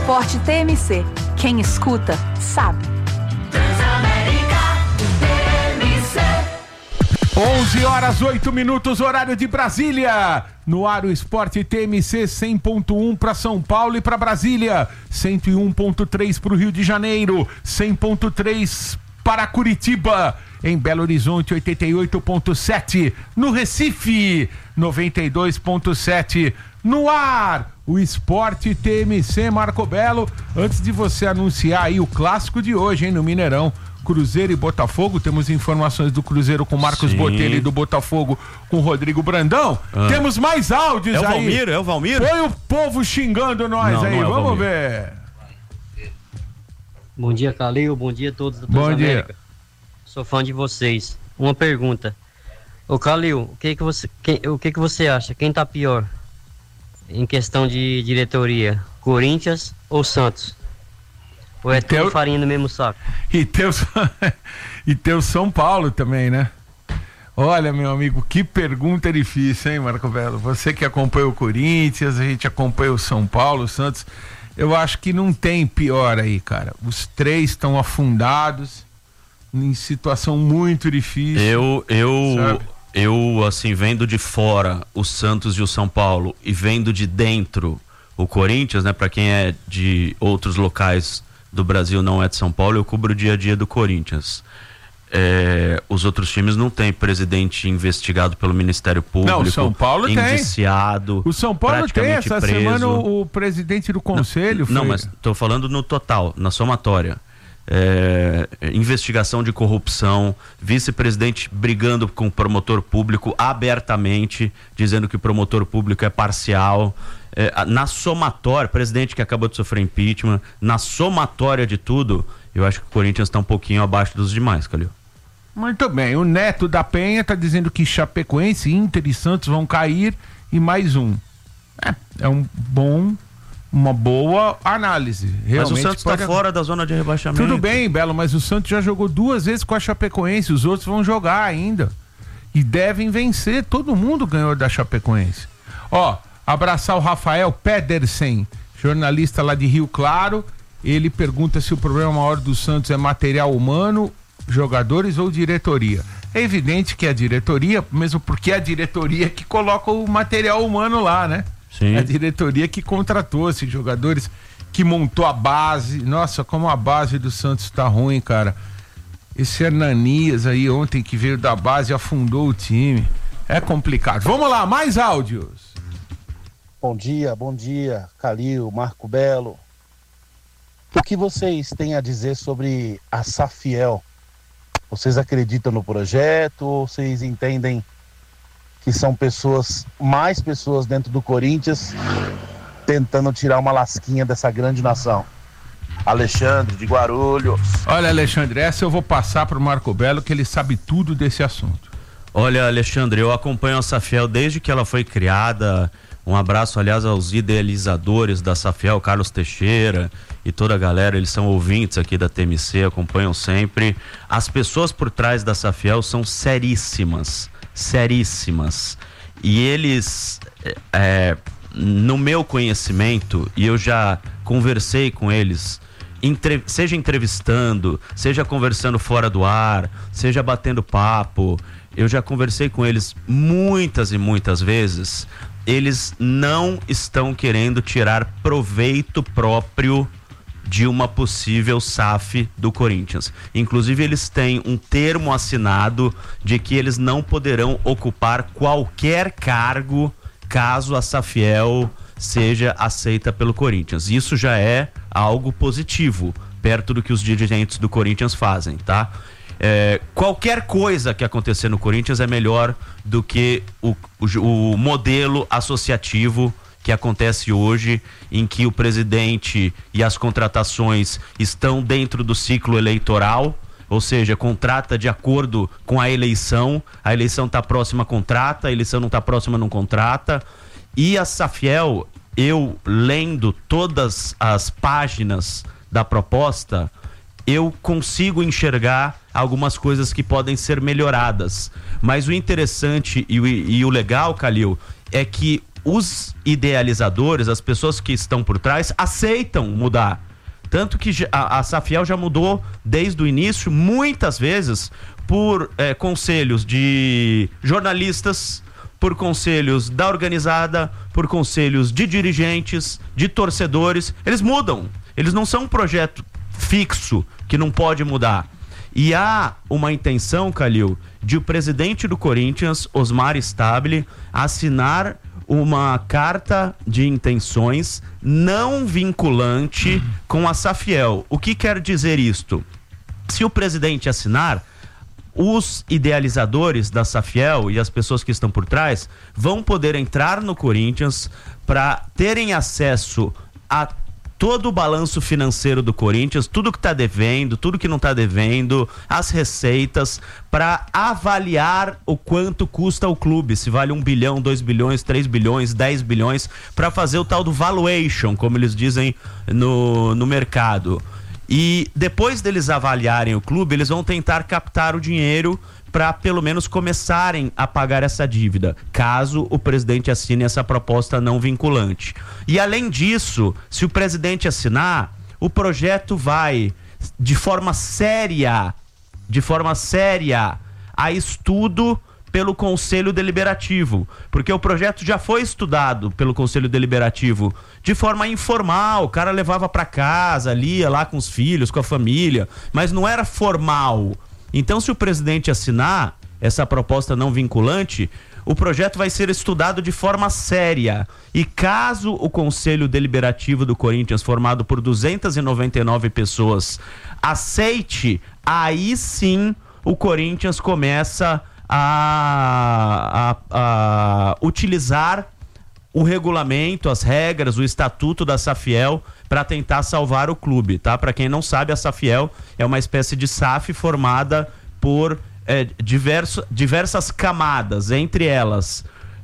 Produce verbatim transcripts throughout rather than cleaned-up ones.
Esporte T M C. Quem escuta, sabe. onze horas, oito minutos, horário de Brasília. No ar o Esporte T M C cem ponto um para São Paulo e para Brasília. cento e um ponto três para o Rio de Janeiro. cem ponto três para Curitiba. Em Belo Horizonte, oitenta e oito ponto sete. No Recife, noventa e dois ponto sete. No ar, o Esporte T M C Marco Belo. Antes de você anunciar aí o clássico de hoje, hein, no Mineirão. Cruzeiro e Botafogo, temos informações do Cruzeiro com Marcos Botelho e do Botafogo com Rodrigo Brandão. Ah. Temos mais áudios aí. É o Valmir, aí. é o Valmir? Foi o povo xingando nós não, aí, não é vamos ver. Bom dia, Calil, bom dia a todos da Bom dia. América. Sou fã de vocês. Uma pergunta. Ô Calil, o que que você, quem, o que que você acha? Quem tá pior em questão de diretoria? Corinthians ou Santos? Ou é tudo farinha no mesmo saco? E teu, e teu São Paulo também, né? Olha, meu amigo, que pergunta difícil, hein, Marco Belo? Você que acompanha o Corinthians, a gente acompanha o São Paulo, o Santos. Eu acho que não tem pior aí, cara. Os três estão afundados, em situação muito difícil. Eu, eu, eu, assim, vendo de fora o Santos e o São Paulo e vendo de dentro o Corinthians, né? Pra quem é de outros locais do Brasil, não é de São Paulo, eu cubro o dia a dia do Corinthians. É, os outros times não têm presidente investigado pelo Ministério Público. Não, o São Paulo indiciado, tem. O São Paulo tem. Essa preso. semana o, o presidente do conselho não, foi... Não, mas estou falando no total, na somatória. É, investigação de corrupção, vice-presidente brigando com o promotor público abertamente, dizendo que o promotor público é parcial. É, na somatória, presidente que acabou de sofrer impeachment, na somatória de tudo, eu acho que o Corinthians está um pouquinho abaixo dos demais, Calil. Muito bem, o Neto da Penha está dizendo que Chapecoense, Inter e Santos vão cair e mais um. É, é um bom, uma boa análise. Realmente. Mas o Santos está pode... fora da zona de rebaixamento. Tudo bem, Belo, mas o Santos já jogou duas vezes com a Chapecoense, os outros vão jogar ainda. E devem vencer, todo mundo ganhou da Chapecoense. Ó, abraçar o Rafael Pedersen, jornalista lá de Rio Claro. Ele pergunta se o problema maior do Santos é material humano, jogadores ou diretoria. É evidente que é a diretoria, mesmo porque é a diretoria que coloca o material humano lá, né? Sim. É a diretoria que contratou esses jogadores, que montou a base. Nossa, como a base do Santos tá ruim, cara. Esse Hernanias aí ontem que veio da base afundou o time. É complicado. Vamos lá, mais áudios. Bom dia, bom dia, Calil, Marco Belo. O que vocês têm a dizer sobre a Safiel? Vocês acreditam no projeto ou vocês entendem que são pessoas, mais pessoas dentro do Corinthians tentando tirar uma lasquinha dessa grande nação? Alexandre de Guarulhos. Olha, Alexandre, essa eu vou passar pro Marco Belo, que ele sabe tudo desse assunto. Olha, Alexandre, eu acompanho a Safiel desde que ela foi criada. Um abraço, aliás, aos idealizadores da Safiel, Carlos Teixeira e toda a galera, eles são ouvintes aqui da T M C, acompanham sempre. As pessoas por trás da Safiel são seríssimas, seríssimas. E eles, é, no meu conhecimento, e eu já conversei com eles, entre, seja entrevistando, seja conversando fora do ar, seja batendo papo, eu já conversei com eles muitas e muitas vezes. Eles não estão querendo tirar proveito próprio de uma possível S A F do Corinthians. Inclusive, eles têm um termo assinado de que eles não poderão ocupar qualquer cargo caso a Safiel seja aceita pelo Corinthians. Isso já é algo positivo, perto do que os dirigentes do Corinthians fazem, tá? É, qualquer coisa que acontecer no Corinthians é melhor do que o, o, o modelo associativo que acontece hoje, em que o presidente e as contratações estão dentro do ciclo eleitoral, ou seja, contrata de acordo com a eleição, a eleição está próxima, contrata, a eleição não está próxima, não contrata. E a Safiel, eu lendo todas as páginas da proposta, eu consigo enxergar algumas coisas que podem ser melhoradas. Mas o interessante e o, e o legal, Calil, é que os idealizadores, as pessoas que estão por trás, aceitam mudar. Tanto que a, a Safiel já mudou desde o início, muitas vezes, por é, conselhos de jornalistas, por conselhos da organizada, por conselhos de dirigentes, de torcedores. Eles mudam. Eles não são um projeto fixo que não pode mudar. E há uma intenção, Calil, de o presidente do Corinthians, Osmar Stabile, assinar uma carta de intenções não vinculante com a Safiel. O que quer dizer isto? Se o presidente assinar, os idealizadores da Safiel e as pessoas que estão por trás vão poder entrar no Corinthians para terem acesso a todo o balanço financeiro do Corinthians, tudo que está devendo, tudo que não está devendo, as receitas, para avaliar o quanto custa o clube, se vale um bilhão, dois bilhões, três bilhões, dez bilhões, para fazer o tal do valuation, como eles dizem no, no mercado. E depois deles avaliarem o clube, eles vão tentar captar o dinheiro para pelo menos começarem a pagar essa dívida, caso o presidente assine essa proposta não vinculante. E além disso, se o presidente assinar, o projeto vai de forma séria, de forma séria, a estudo pelo Conselho Deliberativo, porque o projeto já foi estudado pelo Conselho Deliberativo de forma informal, o cara levava para casa, lia lá com os filhos, com a família, mas não era formal. Então, se o presidente assinar essa proposta não vinculante, o projeto vai ser estudado de forma séria. E caso o Conselho Deliberativo do Corinthians, formado por duzentas e noventa e nove pessoas, aceite, aí sim o Corinthians começa a, a, a utilizar o regulamento, as regras, o estatuto da Safiel para tentar salvar o clube, tá? Para quem não sabe, a Safiel é uma espécie de S A F formada por é, diverso, diversas camadas, entre elas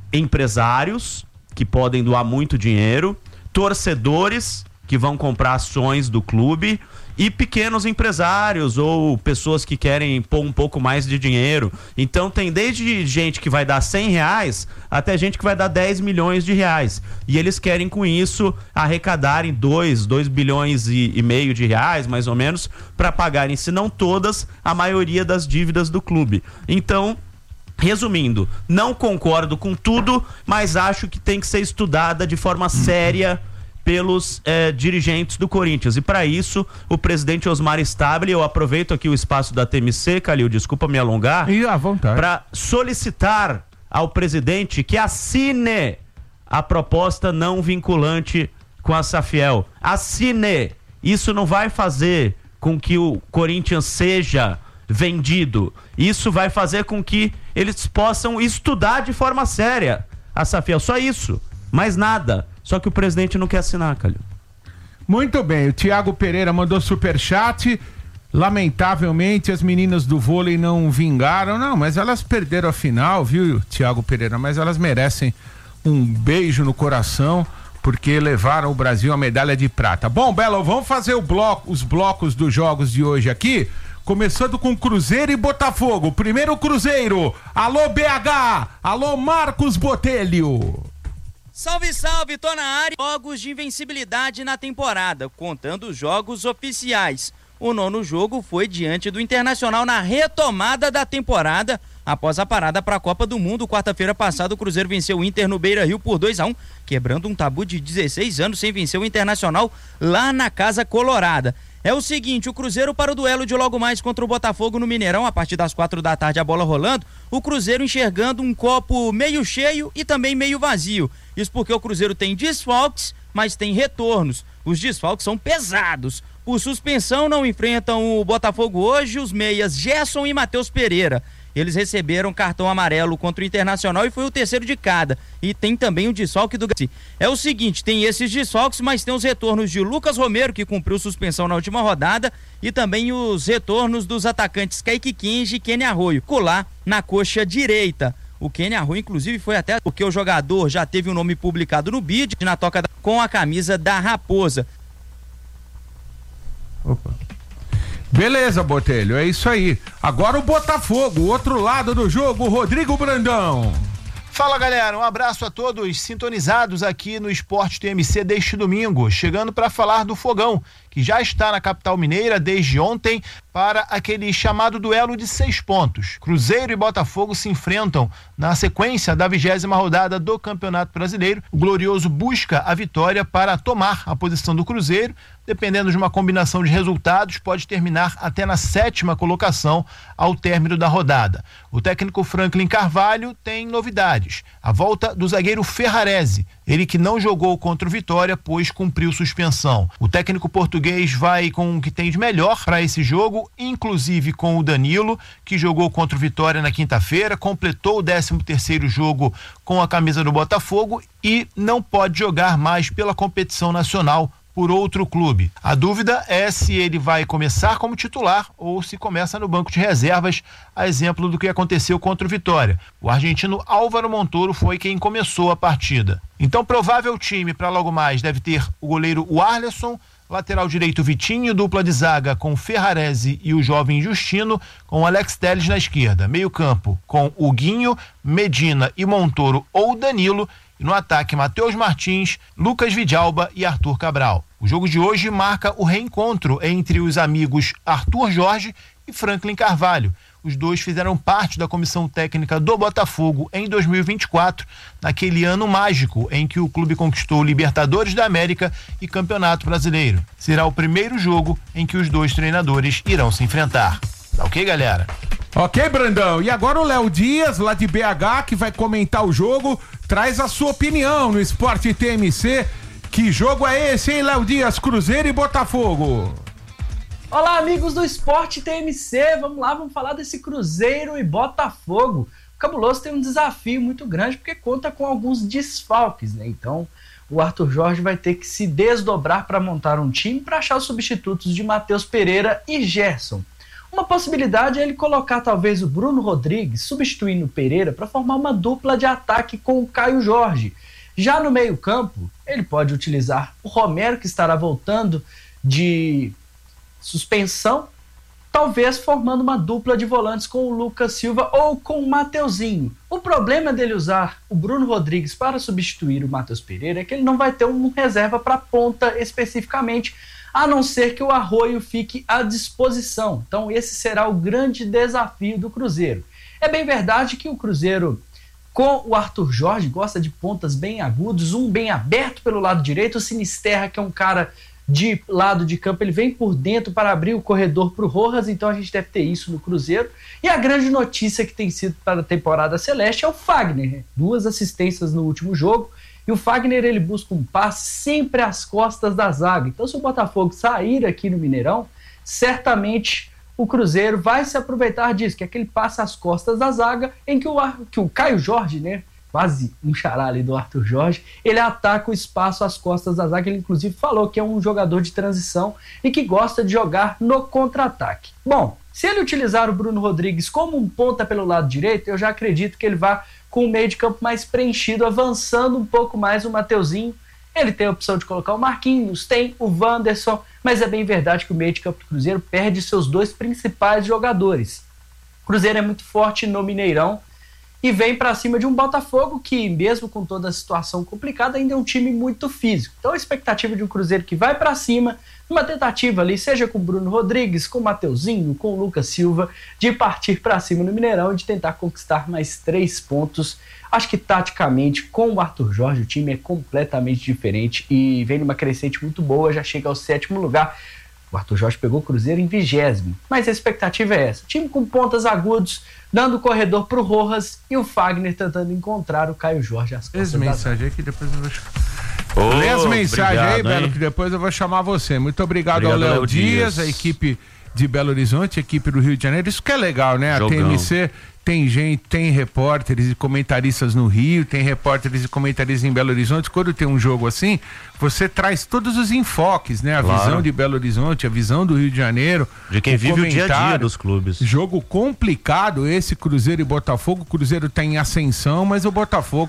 empresários que podem doar muito dinheiro, torcedores que vão comprar ações do clube e pequenos empresários ou pessoas que querem pôr um pouco mais de dinheiro. Então tem desde gente que vai dar cem reais até gente que vai dar dez milhões de reais. E eles querem com isso arrecadarem dois, dois bilhões e, e meio de reais, mais ou menos, para pagarem, se não todas, a maioria das dívidas do clube. Então, resumindo, não concordo com tudo, mas acho que tem que ser estudada de forma séria pelos eh, dirigentes do Corinthians. E para isso, o presidente Osmar Stabile, eu aproveito aqui o espaço da T M C, Calil, desculpa me alongar, e à vontade, para solicitar ao presidente que assine a proposta não vinculante com a Safiel. Assine! Isso não vai fazer com que o Corinthians seja vendido. Isso vai fazer com que eles possam estudar de forma séria a Safiel. Só isso. Mais nada. Só que o presidente não quer assinar, Calil. Muito bem, o Thiago Pereira mandou superchat. Lamentavelmente as meninas do vôlei não vingaram. Não, mas elas perderam a final, viu, Thiago Pereira? Mas elas merecem um beijo no coração, porque levaram o Brasil a medalha de prata. Bom, Belo, vamos fazer o bloco, os blocos dos jogos de hoje aqui. Começando com Cruzeiro e Botafogo. Primeiro Cruzeiro. Alô, B H. Alô, Marcos Botelho. Salve, salve, tô na área. Jogos de invencibilidade na temporada, contando os jogos oficiais. O nono jogo foi diante do Internacional na retomada da temporada, após a parada para a Copa do Mundo. Quarta-feira passada, o Cruzeiro venceu o Inter no Beira-Rio por dois a um, quebrando um tabu de dezesseis anos sem vencer o Internacional lá na Casa Colorada. É o seguinte, o Cruzeiro para o duelo de logo mais contra o Botafogo no Mineirão, a partir das quatro da tarde, a bola rolando, o Cruzeiro enxergando um copo meio cheio e também meio vazio. Isso porque o Cruzeiro tem desfalques, mas tem retornos. Os desfalques são pesados. Por suspensão, não enfrentam o Botafogo hoje os meias Gerson e Matheus Pereira. Eles receberam cartão amarelo contra o Internacional e foi o terceiro de cada. E tem também o desfalque do Garcia. É o seguinte, tem esses desfalques, mas tem os retornos de Lucas Romero, que cumpriu suspensão na última rodada, e também os retornos dos atacantes Kaique Kenji e Kenny Arroio, colar na coxa direita. O Kenny Arroio, inclusive, foi até porque o jogador já teve o nome publicado no B I D, na toca da... com a camisa da Raposa. Opa. Beleza, Botelho, é isso aí. Agora o Botafogo, o outro lado do jogo, Rodrigo Brandão. Fala, galera, um abraço a todos sintonizados aqui no Esporte T M C deste domingo, chegando para falar do Fogão, que já está na capital mineira desde ontem para aquele chamado duelo de seis pontos. Cruzeiro e Botafogo se enfrentam na sequência da vigésima rodada do Campeonato Brasileiro. O Glorioso busca a vitória para tomar a posição do Cruzeiro. Dependendo de uma combinação de resultados, pode terminar até na sétima colocação ao término da rodada. O técnico Franklin Carvalho tem novidades. A volta do zagueiro Ferrarese, ele que não jogou contra o Vitória, pois cumpriu suspensão. O técnico português vai com o que tem de melhor para esse jogo, inclusive com o Danilo, que jogou contra o Vitória na quinta-feira, completou o décimo terceiro jogo com a camisa do Botafogo e não pode jogar mais pela competição nacional por outro clube. A dúvida é se ele vai começar como titular ou se começa no banco de reservas, a exemplo do que aconteceu contra o Vitória. O argentino Álvaro Montoro foi quem começou a partida. Então, provável time para logo mais deve ter o goleiro Warleson, lateral direito Vitinho, dupla de zaga com Ferrarese e o jovem Justino, com Alex Telles na esquerda. Meio campo com Huguinho, Medina e Montoro ou Danilo. E no ataque, Matheus Martins, Lucas Vidalba e Arthur Cabral. O jogo de hoje marca o reencontro entre os amigos Arthur Jorge e Franklin Carvalho. Os dois fizeram parte da comissão técnica do Botafogo em dois mil e vinte e quatro, naquele ano mágico em que o clube conquistou Libertadores da América e Campeonato Brasileiro. Será o primeiro jogo em que os dois treinadores irão se enfrentar. Tá ok, galera? Ok, Brandão. E agora o Léo Dias, lá de B H, que vai comentar o jogo, traz a sua opinião no Esporte T M C. Que jogo é esse, hein, Léo Dias? Cruzeiro e Botafogo. Olá, amigos do Esporte T M C. Vamos lá, vamos falar desse Cruzeiro e Botafogo. O Cabuloso tem um desafio muito grande porque conta com alguns desfalques, né? Então, o Arthur Jorge vai ter que se desdobrar para montar um time para achar os substitutos de Matheus Pereira e Gerson. Uma possibilidade é ele colocar talvez o Bruno Rodrigues substituindo o Pereira para formar uma dupla de ataque com o Caio Jorge. Já no meio campo, ele pode utilizar o Romero, que estará voltando de suspensão, talvez formando uma dupla de volantes com o Lucas Silva ou com o Mateuzinho. O problema dele usar o Bruno Rodrigues para substituir o Matheus Pereira é que ele não vai ter um reserva para ponta especificamente, a não ser que o Arroio fique à disposição. Então esse será o grande desafio do Cruzeiro. É bem verdade que o Cruzeiro, com o Arthur Jorge, gosta de pontas bem agudos, um bem aberto pelo lado direito, o Sinisterra, que é um cara de lado de campo, ele vem por dentro para abrir o corredor para o Rojas, então a gente deve ter isso no Cruzeiro. E a grande notícia que tem sido para a temporada celeste é o Fagner, né? Duas assistências no último jogo. E o Fagner, ele busca um passe sempre às costas da zaga. Então, se o Botafogo sair aqui no Mineirão, certamente o Cruzeiro vai se aproveitar disso, que é aquele passe às costas da zaga, em que o, que o Caio Jorge, né, quase um xará ali do Arthur Jorge, ele ataca o espaço às costas da zaga. Ele, inclusive, falou que é um jogador de transição e que gosta de jogar no contra-ataque. Bom, se ele utilizar o Bruno Rodrigues como um ponta pelo lado direito, eu já acredito que ele vai com o meio de campo mais preenchido, avançando um pouco mais o Mateuzinho. Ele tem a opção de colocar o Marquinhos, tem o Wanderson, mas é bem verdade que o meio de campo do Cruzeiro perde seus dois principais jogadores. O Cruzeiro é muito forte no Mineirão e vem para cima de um Botafogo que, mesmo com toda a situação complicada, ainda é um time muito físico. Então a expectativa de um Cruzeiro que vai para cima, numa tentativa ali, seja com o Bruno Rodrigues, com o Mateuzinho, com o Lucas Silva, de partir para cima no Mineirão e de tentar conquistar mais três pontos. Acho que taticamente, com o Arthur Jorge, o time é completamente diferente e vem numa crescente muito boa, já chega ao sétimo lugar. O Arthur Jorge pegou o Cruzeiro em vigésimo, mas a expectativa é essa. Time com pontas agudos, dando o corredor pro Rojas e o Fagner tentando encontrar o Caio Jorge às costas. Essa mensagem aí que depois eu vou... Oh, Lê as mensagens aí, Belo, que depois eu vou chamar você. Muito obrigado, obrigado ao Léo Dias, Dias, a equipe de Belo Horizonte, a equipe do Rio de Janeiro. Isso que é legal, né? Jogão. A T M C tem gente, tem repórteres e comentaristas no Rio, tem repórteres e comentaristas em Belo Horizonte. Quando tem um jogo assim, você traz todos os enfoques, né? A claro. visão de Belo Horizonte, a visão do Rio de Janeiro. De quem o vive o dia a dia dos clubes. Jogo complicado esse Cruzeiro e Botafogo. O Cruzeiro tá em ascensão, mas o Botafogo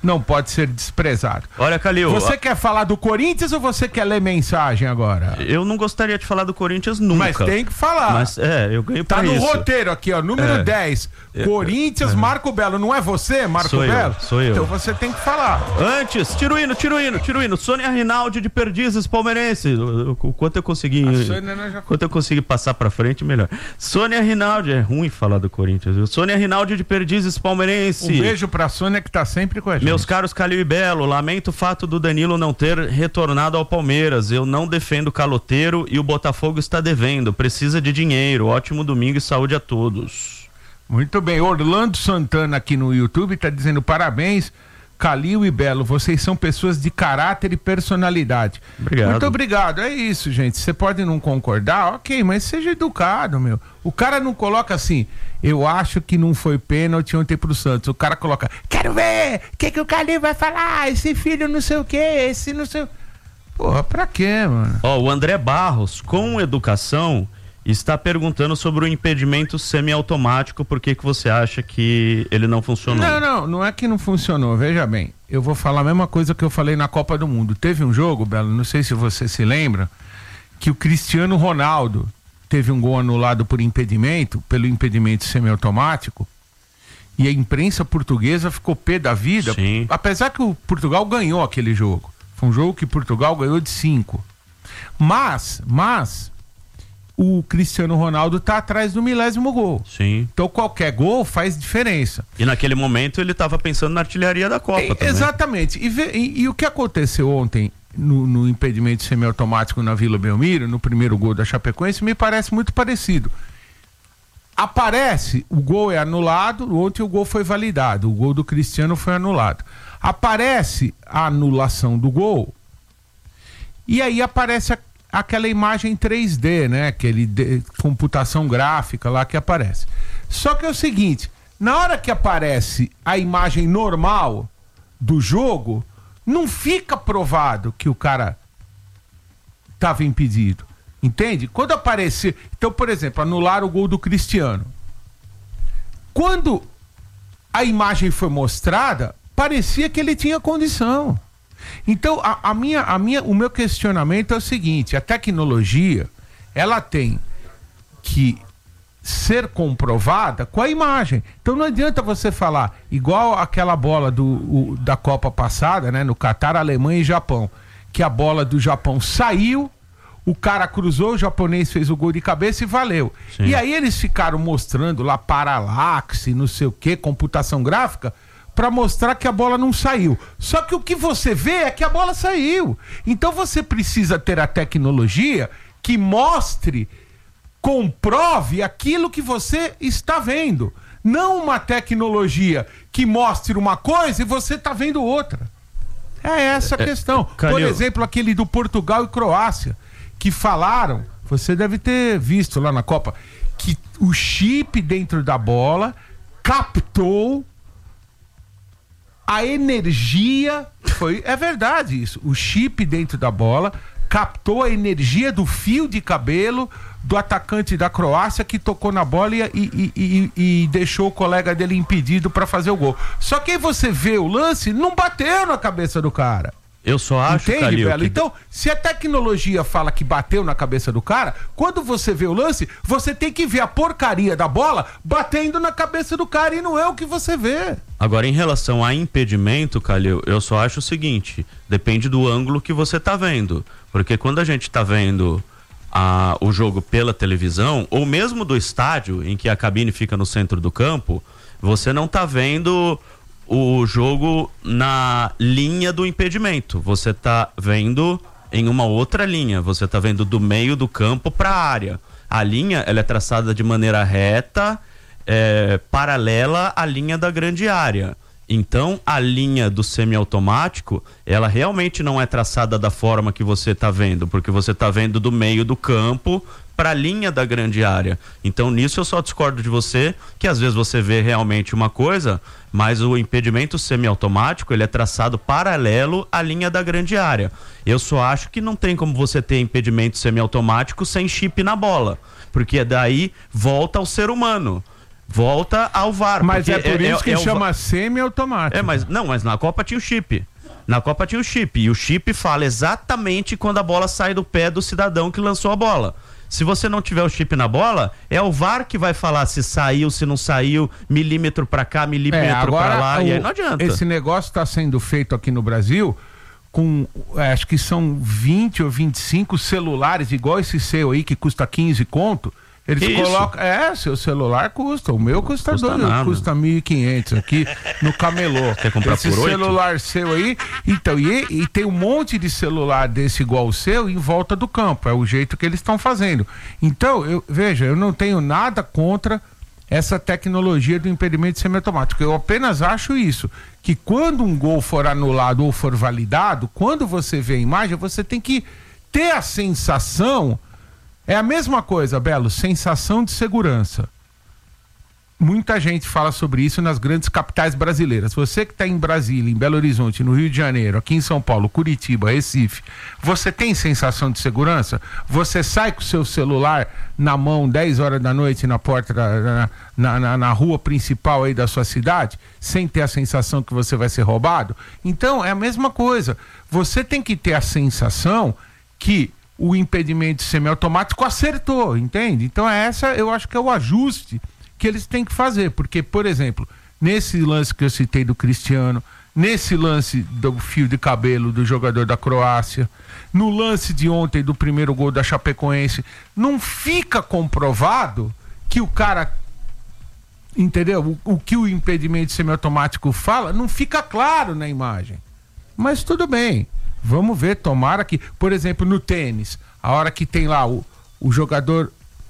não pode ser desprezado. Olha, Calil... Você quer falar do Corinthians ou você quer ler mensagem agora? Eu não gostaria de falar do Corinthians nunca. Mas tem que falar. Mas, é, eu ganho pra Tá no isso. roteiro aqui, ó, número É. dez. Corinthians, é. Marco Belo. Não é você, Marco Sou eu, Belo? sou eu. Então você tem que falar. Antes, tira o hino, tira o hino, tira o hino. Sônia Rinaldi de Perdizes, palmeirense. O, o, o quanto eu consegui... A Sônia, né, já... Quanto eu consegui passar pra frente, melhor. Sônia Rinaldi, é ruim falar do Corinthians, viu? Sônia Rinaldi de Perdizes, palmeirense. Um beijo pra Sônia que tá sempre com a gente. Meus caros Calil e Belo, lamento o fato do Danilo não ter retornado ao Palmeiras. Eu não defendo o caloteiro e o Botafogo está devendo. Precisa de dinheiro. Ótimo domingo e saúde a todos. Muito bem. Orlando Santana aqui no YouTube tá dizendo parabéns, Calil e Belo. Vocês são pessoas de caráter e personalidade. Obrigado. Muito obrigado. É isso, gente. Você pode não concordar, ok, mas seja educado, meu. O cara não coloca assim, eu acho que não foi pênalti ontem pro Santos. O cara coloca, quero ver, o que, que o Calil vai falar? Esse filho não sei o que, esse não sei o... Porra, pra quê, mano? Ó, o André Barros, com educação, está perguntando sobre o impedimento semiautomático. Por que que você acha que ele não funcionou? Não, não, não é que não funcionou. Veja bem, eu vou falar a mesma coisa que eu falei na Copa do Mundo. Teve um jogo, Belo, não sei se você se lembra, que o Cristiano Ronaldo teve um gol anulado por impedimento, pelo impedimento semiautomático, e a imprensa portuguesa ficou pé da vida. Sim. Apesar que o Portugal ganhou aquele jogo. Foi um jogo que Portugal ganhou de cinco. Mas, mas, o Cristiano Ronaldo tá atrás do milésimo gol. Sim. Então qualquer gol faz diferença. E naquele momento ele estava pensando na artilharia da Copa É, também. exatamente. E, ve- e- e o que aconteceu ontem no, no impedimento semiautomático na Vila Belmiro, no primeiro gol da Chapecoense, me parece muito parecido. Aparece, o gol é anulado, ontem o gol foi validado, o gol do Cristiano foi anulado. Aparece a anulação do gol e aí aparece a, aquela imagem três D, né? Aquele de, computação gráfica lá que aparece. Só que é o seguinte, na hora que aparece a imagem normal do jogo, não fica provado que o cara estava impedido. Entende? Quando aparecer... Então, por exemplo, anular o gol do Cristiano. Quando a imagem foi mostrada, parecia que ele tinha condição. Então, a, a minha, a minha, o meu questionamento é o seguinte, a tecnologia, ela tem que ser comprovada com a imagem. Então não adianta você falar, igual aquela bola do, o, da Copa passada, né, no Catar, Alemanha e Japão, que a bola do Japão saiu, o cara cruzou, o japonês fez o gol de cabeça e valeu. Sim. E aí eles ficaram mostrando lá paralaxe, não sei o que, computação gráfica, para mostrar que a bola não saiu. Só que o que você vê é que a bola saiu. Então você precisa ter a tecnologia que mostre, comprove aquilo que você está vendo. Não uma tecnologia que mostre uma coisa e você está vendo outra. É essa a É, questão. Calil. Por exemplo, aquele do Portugal e Croácia, que falaram, você deve ter visto lá na Copa, que o chip dentro da bola captou a energia, foi, é verdade isso, o chip dentro da bola captou a energia do fio de cabelo do atacante da Croácia que tocou na bola e, e, e, e, e deixou o colega dele impedido para fazer o gol. Só que aí você vê o lance, não bateu na cabeça do cara. Eu só acho, Entende, Calil, Belo? que... Então, se a tecnologia fala que bateu na cabeça do cara, quando você vê o lance, você tem que ver a porcaria da bola batendo na cabeça do cara e não é o que você vê. Agora, em relação a impedimento, Calil, eu só acho o seguinte, depende do ângulo que você tá vendo. Porque quando a gente tá vendo a, o jogo pela televisão, ou mesmo do estádio, em que a cabine fica no centro do campo, você não tá vendo o jogo na linha do impedimento. Você tá vendo em uma outra linha. Você tá vendo do meio do campo para a área. A linha, ela é traçada de maneira reta, é, paralela à linha da grande área. Então, a linha do semiautomático, ela realmente não é traçada da forma que você tá vendo, porque você tá vendo do meio do campo para a linha da grande área. Então, nisso eu só discordo de você, que às vezes você vê realmente uma coisa, mas o impedimento semiautomático, ele é traçado paralelo à linha da grande área. Eu só acho que não tem como você ter impedimento semiautomático sem chip na bola, porque daí volta ao ser humano. volta ao V A R. Mas é por isso é, que é, chama é semi-automático. É, mas não, mas na Copa tinha o chip. Na Copa tinha o chip. E o chip fala exatamente quando a bola sai do pé do cidadão que lançou a bola. Se você não tiver o chip na bola, é o V A R que vai falar se saiu, se não saiu, milímetro pra cá, milímetro é, agora, pra lá, o, e aí não adianta. Esse negócio está sendo feito aqui no Brasil com, acho que são vinte ou vinte e cinco celulares, igual esse seu aí, que custa quinze conto. Eles que colocam. Isso? É, seu celular custa. O meu custa, custa dois, custa mil e quinhentos aqui no camelô. Quer comprar Esse por oito? celular seu aí. Então, e, e tem um monte de celular desse igual o seu em volta do campo. É o jeito que eles estão fazendo. Então, eu, veja, eu não tenho nada contra essa tecnologia do impedimento semiautomático. Eu apenas acho isso, que quando um gol for anulado ou for validado, quando você vê a imagem, você tem que ter a sensação. É a mesma coisa, Belo, sensação de segurança. Muita gente fala sobre isso nas grandes capitais brasileiras. Você que está em Brasília, em Belo Horizonte, no Rio de Janeiro, aqui em São Paulo, Curitiba, Recife, você tem sensação de segurança? Você sai com o seu celular na mão dez horas da noite na porta, da, na, na, na rua principal aí da sua cidade, sem ter a sensação que você vai ser roubado? Então, é a mesma coisa. Você tem que ter a sensação que o impedimento semiautomático acertou, entende? Então essa eu acho que é o ajuste que eles têm que fazer, porque, por exemplo, nesse lance que eu citei do Cristiano, nesse lance do fio de cabelo do jogador da Croácia, no lance de ontem do primeiro gol da Chapecoense, não fica comprovado que o cara, entendeu? O, o que o impedimento semiautomático fala, não fica claro na imagem. Mas tudo bem. Vamos ver, tomara que, por exemplo, no tênis, a hora que tem lá o, o jogador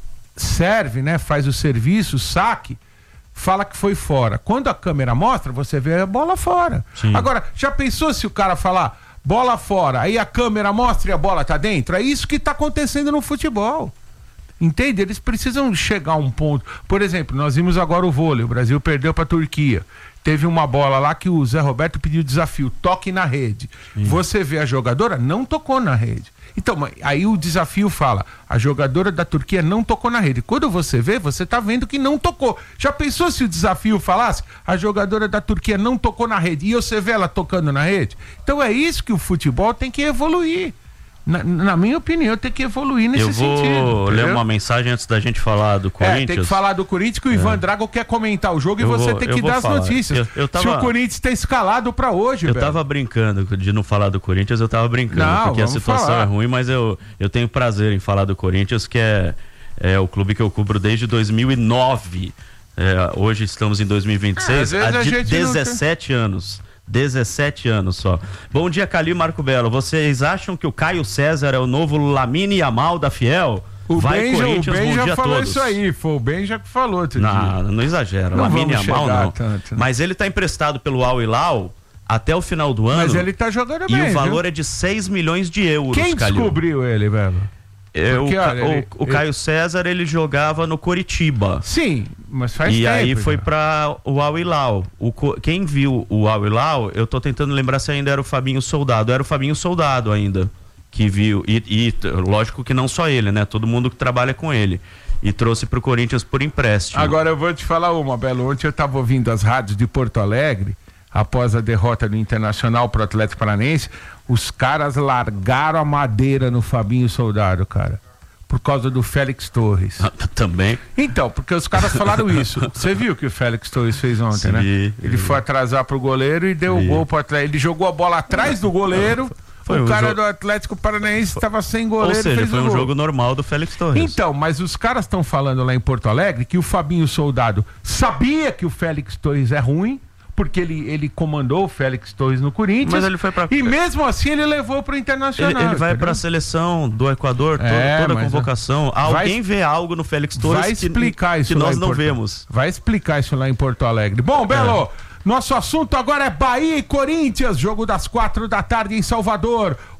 serve, né, faz o serviço, o saque, fala que foi fora. Quando a câmera mostra, você vê a bola fora. Sim. Agora, já pensou se o cara falar bola fora, aí a câmera mostra e a bola tá dentro? É isso que tá acontecendo no futebol. Entende? Eles precisam chegar a um ponto. Por exemplo, nós vimos agora o vôlei, o Brasil perdeu pra Turquia. Teve uma bola lá que o Zé Roberto pediu desafio, toque na rede. Sim. Você vê a jogadora, não tocou na rede. Então, aí o desafio fala, a jogadora da Turquia não tocou na rede. Quando você vê, você tá vendo que não tocou. Já pensou se o desafio falasse, a jogadora da Turquia não tocou na rede, e você vê ela tocando na rede? Então é isso que o futebol tem que evoluir. Na, na minha opinião, tem que evoluir nesse sentido. Eu vou sentido, ler uma mensagem antes da gente falar do Corinthians. É, tem que falar do Corinthians, que o Ivan é. Drago quer comentar o jogo eu e você vou, tem que dar falar. As notícias. Eu, eu tava, se o Corinthians está escalado para hoje, Eu velho. tava brincando de não falar do Corinthians, eu tava brincando, não, porque a situação falar. é ruim, mas eu, eu tenho prazer em falar do Corinthians, que é, é o clube que eu cubro desde dois mil e nove. É, hoje estamos em dois mil e vinte e seis, há de dezessete anos. dezessete anos só. Bom dia, Calil, Marco Belo. Vocês acham que o Caio César é o novo Lamine Yamal da Fiel? O Vai Ben Corinthians, já, o Ben bom já dia falou a todos. Isso aí, foi o Ben já que falou. Não, não exagera. Não Lamine Yamal não. Tanto, né? Mas ele tá emprestado pelo Al Hilal até o final do ano. Mas ele tá jogando e bem. E o valor viu? é de seis milhões de euros. Quem Calil. descobriu ele, velho? Eu, Porque, o, olha, o, ele, o Caio ele... César, ele jogava no Coritiba. Sim, mas faz e tempo. E aí já. foi para o Al Hilal. O, quem viu o Al Hilal, eu tô tentando lembrar se ainda era o Fabinho Soldado. Era o Fabinho Soldado ainda que viu. E, e lógico que não só ele, né? Todo mundo que trabalha com ele. E trouxe pro Corinthians por empréstimo. Agora eu vou te falar uma, Belo. Ontem eu tava ouvindo as rádios de Porto Alegre, após a derrota do Internacional pro Atlético Paranaense, os caras largaram a madeira no Fabinho Soldado, cara. Por causa do Félix Torres. Também? Então, porque os caras falaram isso. Você viu o que o Félix Torres fez ontem, Sim, né? Vi, Ele vi. foi atrasar pro goleiro e deu o gol pro Atlético. Ele jogou a bola atrás do goleiro. Foi o um cara jogo... do Atlético Paranaense estava sem goleiro. Ou seja, fez foi um gol. jogo normal do Félix Torres. Então, mas os caras estão falando lá em Porto Alegre que o Fabinho Soldado sabia que o Félix Torres é ruim, porque ele, ele comandou o Félix Torres no Corinthians. Mas ele foi pra... E mesmo assim ele levou pro Internacional. Ele, ele vai para a seleção do Equador, é, toda, toda a convocação. Alguém vai... vê algo no Félix Torres vai explicar que, isso que nós não Porto... vemos. Vai explicar isso lá em Porto Alegre. Bom, Belo... É. Nosso assunto agora é Bahia e Corinthians, jogo das quatro da tarde em Salvador.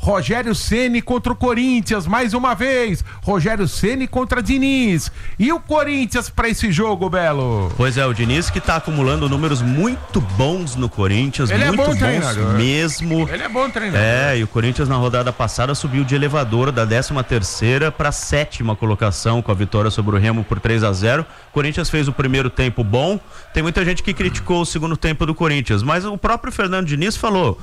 Rogério Ceni contra o Corinthians, mais uma vez. Rogério Ceni contra Diniz. E o Corinthians para esse jogo, Belo? Pois é, o Diniz que tá acumulando números muito bons no Corinthians, Ele muito é bom bons treinador. mesmo. Ele é bom treinador. É, e o Corinthians na rodada passada subiu de elevador da décima terceira para sétima colocação com a vitória sobre o Remo por três a zero. O Corinthians fez o primeiro tempo bom. Tem muita gente que criticou o segundo tempo do Corinthians, mas o próprio Fernando Diniz falou: